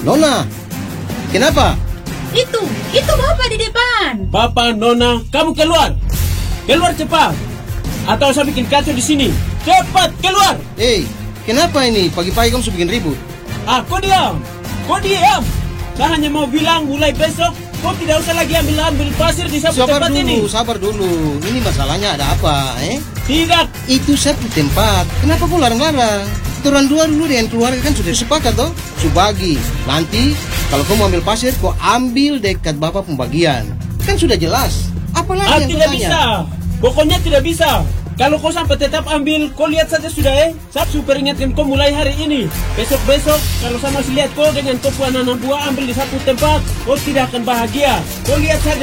Nona, kenapa? Itu Bapak di depan. Bapak, Nona, kamu keluar. Keluar cepat. Atau saya bikin kacau di sini. Cepat keluar. Kenapa ini? Pagi-pagi kamu sudah bikin ribut. Kau diam. Saya hanya mau bilang mulai besok kau tidak usah lagi ambil pasir di sapu tempat ini. Sabar dulu. Ini masalahnya ada apa, Tidak. Itu sapu tempat. Kenapa kau larang-larang? Orang dua dulu dengan keluarga kan sudah sepakat toh. Subagi. Nanti kalau kau mau ambil pasir, kau ambil dekat bapak pembagian. Kan sudah jelas. Apalagi yang tidak tanya? Bisa. Pokoknya tidak bisa. Kalau kau sampai tetap ambil, kau lihat saja sudah Saya super ingatkan kau mulai hari ini. Besok-besok, kalau saya masih lihat kau dengan kau anak buah ambil di satu tempat, kau tidak akan bahagia. Kau lihat saja.